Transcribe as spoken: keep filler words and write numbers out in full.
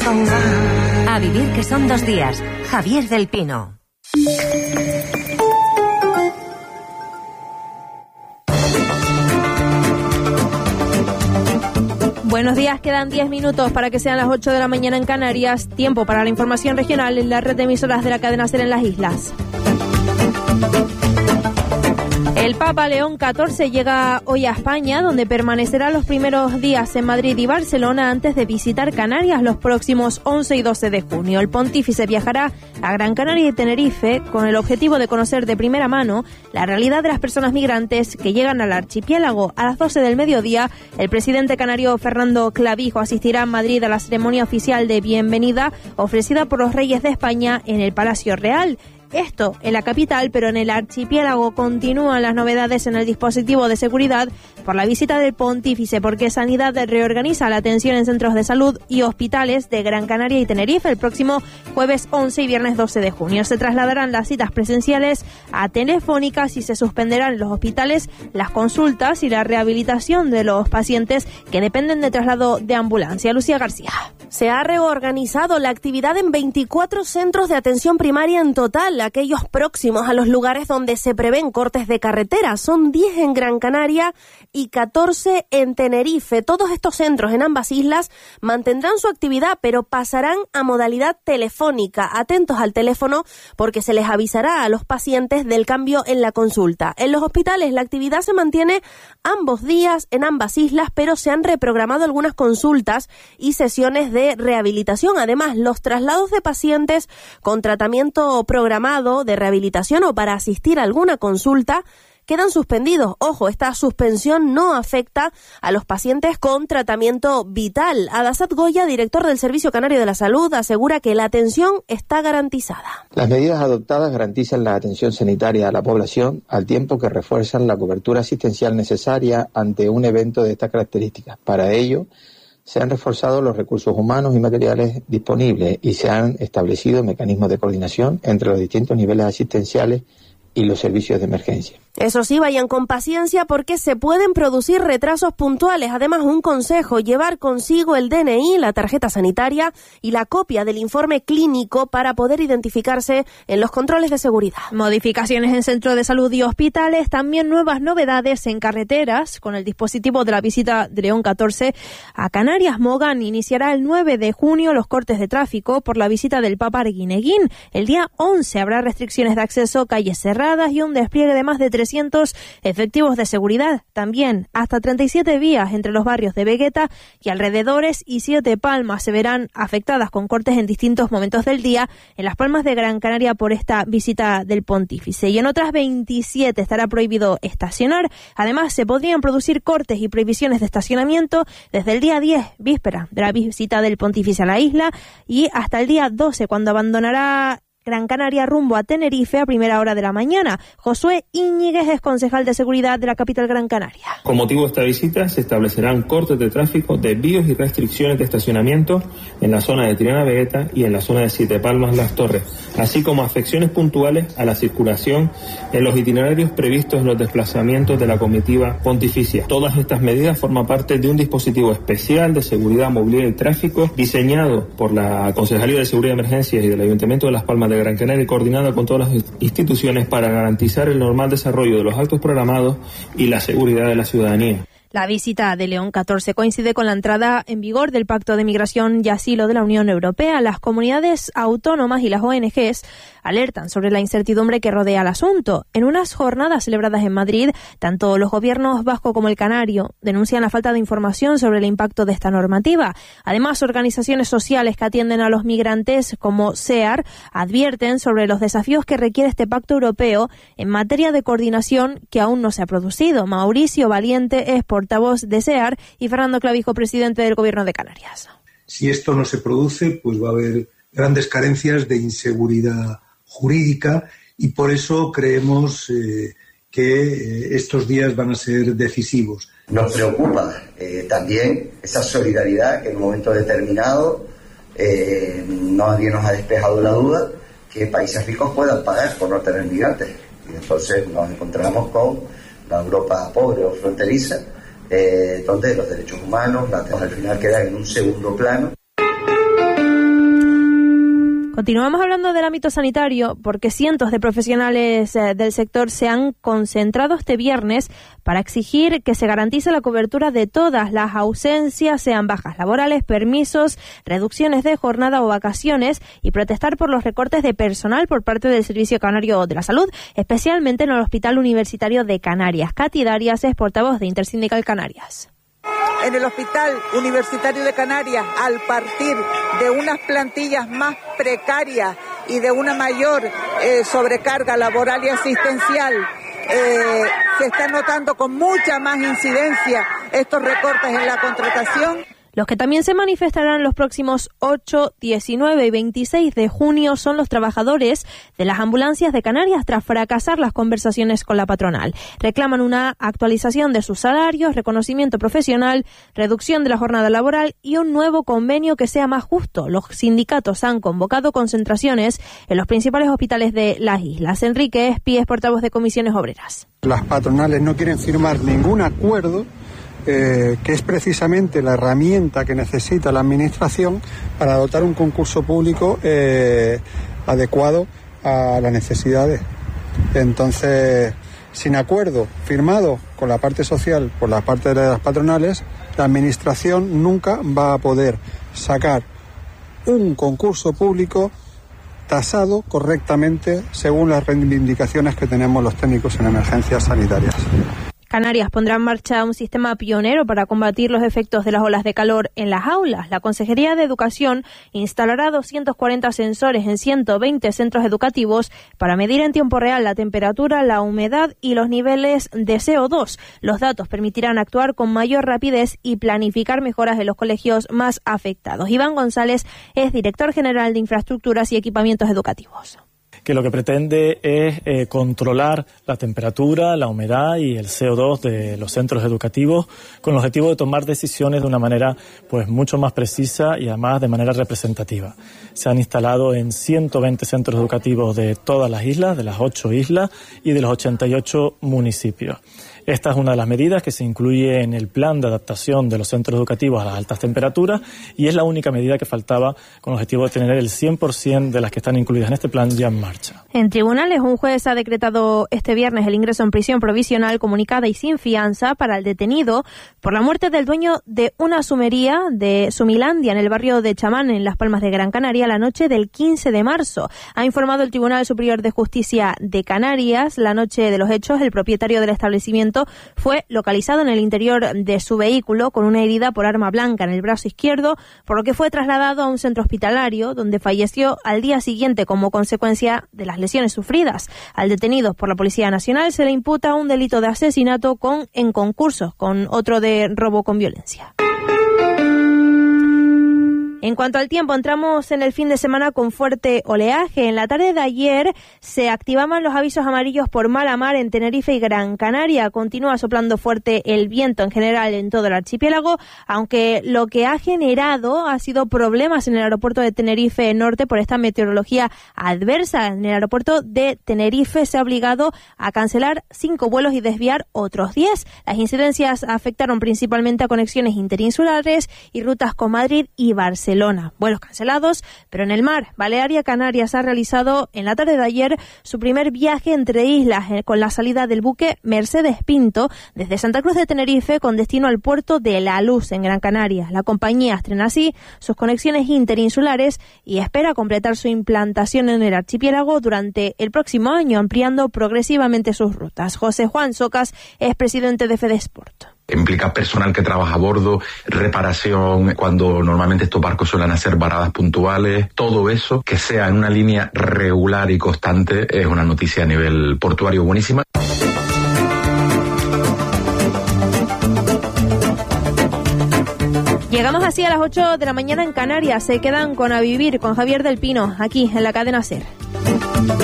A vivir que son dos días. Javier del Pino. Buenos días, quedan diez minutos para que sean las ocho de la mañana en Canarias. Tiempo para la información regional en la red de emisoras de la cadena SER en las islas. El Papa León catorce llega hoy a España, donde permanecerá los primeros días en Madrid y Barcelona antes de visitar Canarias los próximos once y doce de junio. El pontífice viajará a Gran Canaria y Tenerife con el objetivo de conocer de primera mano la realidad de las personas migrantes que llegan al archipiélago. A las doce del mediodía, el presidente canario Fernando Clavijo asistirá en Madrid a la ceremonia oficial de bienvenida ofrecida por los reyes de España en el Palacio Real. Esto en la capital, pero en el archipiélago continúan las novedades en el dispositivo de seguridad por la visita del pontífice, porque Sanidad reorganiza la atención en centros de salud y hospitales de Gran Canaria y Tenerife el próximo jueves once y viernes doce de junio. Se trasladarán las citas presenciales a telefónicas y se suspenderán en los hospitales las consultas y la rehabilitación de los pacientes que dependen de traslado de ambulancia. Lucía García. Se ha reorganizado la actividad en veinticuatro centros de atención primaria en total, aquellos próximos a los lugares donde se prevén cortes de carretera. Son diez en Gran Canaria y catorce en Tenerife. Todos estos centros en ambas islas mantendrán su actividad, pero pasarán a modalidad telefónica. Atentos al teléfono porque se les avisará a los pacientes del cambio en la consulta. En los hospitales la actividad se mantiene ambos días en ambas islas, pero se han reprogramado algunas consultas y sesiones de rehabilitación. Además, los traslados de pacientes con tratamiento programado de rehabilitación o para asistir a alguna consulta quedan suspendidos. Ojo, esta suspensión no afecta a los pacientes con tratamiento vital. Adasat Goya, director del Servicio Canario de la Salud, asegura que la atención está garantizada. Las medidas adoptadas garantizan la atención sanitaria a la población al tiempo que refuerzan la cobertura asistencial necesaria ante un evento de estas características. Para ello, se han reforzado los recursos humanos y materiales disponibles y se han establecido mecanismos de coordinación entre los distintos niveles asistenciales y los servicios de emergencia. Eso sí, vayan con paciencia porque se pueden producir retrasos puntuales. Además, un consejo, llevar consigo el D N I, la tarjeta sanitaria y la copia del informe clínico para poder identificarse en los controles de seguridad. Modificaciones en centros de salud y hospitales, también nuevas novedades en carreteras con el dispositivo de la visita de León catorce a Canarias. Mogán iniciará el nueve de junio los cortes de tráfico por la visita del Papa Arguineguín. El día once habrá restricciones de acceso, calles cerradas y un despliegue de más de trescientos efectivos de seguridad. También hasta treinta y siete vías entre los barrios de Vegueta y alrededores y Siete Palmas se verán afectadas con cortes en distintos momentos del día en las Palmas de Gran Canaria por esta visita del pontífice. Y en otras veintisiete estará prohibido estacionar. Además, se podrían producir cortes y prohibiciones de estacionamiento desde el día diez, víspera de la visita del pontífice a la isla, y hasta el día doce, cuando abandonará Gran Canaria rumbo a Tenerife a primera hora de la mañana. Josué Íñiguez es concejal de seguridad de la capital Gran Canaria. Con motivo de esta visita se establecerán cortes de tráfico, desvíos y restricciones de estacionamiento en la zona de Triana Vegueta y en la zona de Siete Palmas Las Torres, así como afecciones puntuales a la circulación en los itinerarios previstos en los desplazamientos de la comitiva pontificia. Todas estas medidas forman parte de un dispositivo especial de seguridad, movilidad y tráfico diseñado por la Concejalía de Seguridad y Emergencias y del Ayuntamiento de Las Palmas de Gran Canaria, coordinado con todas las instituciones para garantizar el normal desarrollo de los actos programados y la seguridad de la ciudadanía. La visita de León catorce coincide con la entrada en vigor del Pacto de Migración y Asilo de la Unión Europea. Las comunidades autónomas y las O N Ges alertan sobre la incertidumbre que rodea el asunto. En unas jornadas celebradas en Madrid, tanto los gobiernos vasco como el canario denuncian la falta de información sobre el impacto de esta normativa. Además, organizaciones sociales que atienden a los migrantes, como SEAR, advierten sobre los desafíos que requiere este pacto europeo en materia de coordinación que aún no se ha producido. Mauricio Valiente es portavoz de SEAR y Fernando Clavijo, presidente del Gobierno de Canarias. Si esto no se produce, pues va a haber grandes carencias de inseguridad jurídica y por eso creemos eh, que eh, estos días van a ser decisivos. Nos preocupa eh, también esa solidaridad que en un momento determinado eh, nadie nos ha despejado la duda que países ricos puedan pagar por no tener migrantes. Y entonces nos encontramos con la Europa pobre o fronteriza, eh, donde los derechos humanos la, al final quedan en un segundo plano. Continuamos hablando del ámbito sanitario porque cientos de profesionales eh, del sector se han concentrado este viernes para exigir que se garantice la cobertura de todas las ausencias, sean bajas laborales, permisos, reducciones de jornada o vacaciones, y protestar por los recortes de personal por parte del Servicio Canario de la Salud, especialmente en el Hospital Universitario de Canarias. Katy Darias es portavoz de Intersindical Canarias. En el Hospital Universitario de Canarias, al partir de unas plantillas más precarias y de una mayor eh, sobrecarga laboral y asistencial, eh, se están notando con mucha más incidencia estos recortes en la contratación. Los que también se manifestarán los próximos ocho, diecinueve y veintiséis de junio son los trabajadores de las ambulancias de Canarias tras fracasar las conversaciones con la patronal. Reclaman una actualización de sus salarios, reconocimiento profesional, reducción de la jornada laboral y un nuevo convenio que sea más justo. Los sindicatos han convocado concentraciones en los principales hospitales de las islas. Enrique Espi es portavoz de Comisiones Obreras. Las patronales no quieren firmar ningún acuerdo Eh, que es precisamente la herramienta que necesita la Administración para dotar un concurso público eh, adecuado a las necesidades. Entonces, sin acuerdo firmado con la parte social por la parte de las patronales, la Administración nunca va a poder sacar un concurso público tasado correctamente según las reivindicaciones que tenemos los técnicos en emergencias sanitarias. Canarias pondrá en marcha un sistema pionero para combatir los efectos de las olas de calor en las aulas. La Consejería de Educación instalará doscientos cuarenta sensores en ciento veinte centros educativos para medir en tiempo real la temperatura, la humedad y los niveles de C O dos. Los datos permitirán actuar con mayor rapidez y planificar mejoras en los colegios más afectados. Iván González es director general de Infraestructuras y Equipamientos Educativos. Que lo que pretende es eh, controlar la temperatura, la humedad y el C O dos de los centros educativos con el objetivo de tomar decisiones de una manera pues mucho más precisa y además de manera representativa. Se han instalado en ciento veinte centros educativos de todas las islas, de las ocho islas y de los ochenta y ocho municipios. Esta es una de las medidas que se incluye en el plan de adaptación de los centros educativos a las altas temperaturas y es la única medida que faltaba con el objetivo de tener el cien por ciento de las que están incluidas en este plan ya en marcha. En tribunales, un juez ha decretado este viernes el ingreso en prisión provisional comunicada y sin fianza para el detenido por la muerte del dueño de una sumería de Sumilandia en el barrio de Chamán, en Las Palmas de Gran Canaria, la noche del quince de marzo. Ha informado el Tribunal Superior de Justicia de Canarias. La noche de los hechos, el propietario del establecimiento fue localizado en el interior de su vehículo con una herida por arma blanca en el brazo izquierdo, por lo que fue trasladado a un centro hospitalario donde falleció al día siguiente como consecuencia de las lesiones sufridas. Al detenido por la Policía Nacional se le imputa un delito de asesinato con en concurso con otro de robo con violencia. En cuanto al tiempo, entramos en el fin de semana con fuerte oleaje. En la tarde de ayer se activaban los avisos amarillos por mala mar en Tenerife y Gran Canaria. Continúa soplando fuerte el viento en general en todo el archipiélago, aunque lo que ha generado ha sido problemas en el aeropuerto de Tenerife Norte por esta meteorología adversa. En el aeropuerto de Tenerife se ha obligado a cancelar cinco vuelos y desviar otros diez. Las incidencias afectaron principalmente a conexiones interinsulares y rutas con Madrid y Barcelona. Vuelos cancelados, pero en el mar, Balearia Canarias ha realizado en la tarde de ayer su primer viaje entre islas con la salida del buque Mercedes Pinto desde Santa Cruz de Tenerife con destino al puerto de La Luz en Gran Canaria. La compañía estrena así sus conexiones interinsulares y espera completar su implantación en el archipiélago durante el próximo año, ampliando progresivamente sus rutas. José Juan Socas es presidente de Fedesport. Implica personal que trabaja a bordo, reparación, cuando normalmente estos barcos suelen hacer varadas puntuales, todo eso, que sea en una línea regular y constante, es una noticia a nivel portuario buenísima. Llegamos así a las ocho de la mañana en Canarias. Se quedan con A Vivir con Javier del Pino, aquí en la cadena SER.